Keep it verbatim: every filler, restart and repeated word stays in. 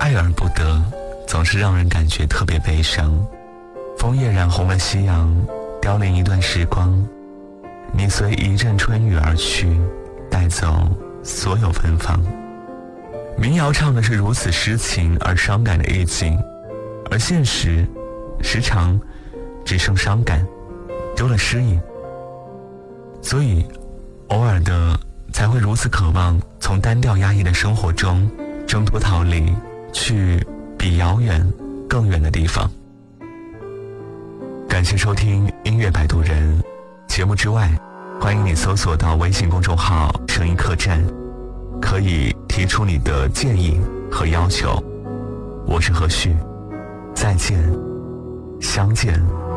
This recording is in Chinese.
爱而不得，总是让人感觉特别悲伤。枫叶染红了夕阳，凋零一段时光，你随一阵春雨而去，带走所有芬芳。民谣唱的是如此诗情而伤感的意境，而现实时常只剩伤感，丢了诗意，所以偶尔的才会如此渴望从单调压抑的生活中挣脱逃离，去比遥远更远的地方。感谢收听音乐摆渡人节目之外，欢迎你搜索到微信公众号声音客栈，可以提出你的建议和要求。我是何旭，再见，相见。